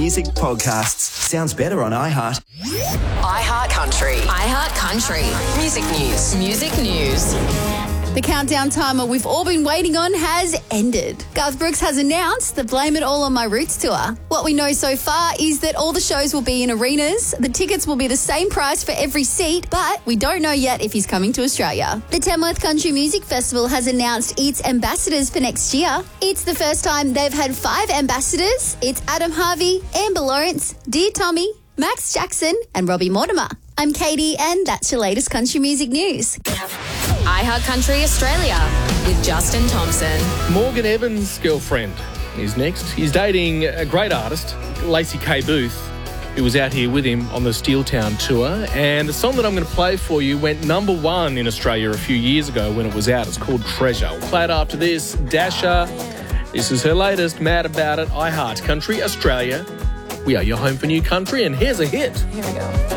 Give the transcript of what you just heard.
music podcasts. Sounds better on iHeart. iHeart Country. iHeart Country. Music news. Music news. The countdown timer we've all been waiting on has ended. Garth Brooks has announced the Blame It All on My Roots tour. What we know so far is that all the shows will be in arenas. The tickets will be the same price for every seat, but we don't know yet if he's coming to Australia. The Tamworth Country Music Festival has announced its ambassadors for next year. It's the first time they've had 5 ambassadors. It's Adam Harvey, Amber Lawrence, Dear Tommy, Max Jackson and Robbie Mortimer. I'm Katie and that's your latest country music news. iHeart Country Australia with Justin Thompson. Morgan Evans' girlfriend is next. He's dating a great artist, Lacey K. Booth, who was out here with him on the Steeltown tour. And the song that I'm going to play for you went number 1 in Australia a few years ago when it was out. It's called Treasure. We'll play it after this. Dasha, this is her latest, Mad About It, iHeart Country Australia. We are your home for new country, and here's a hit. Here we go.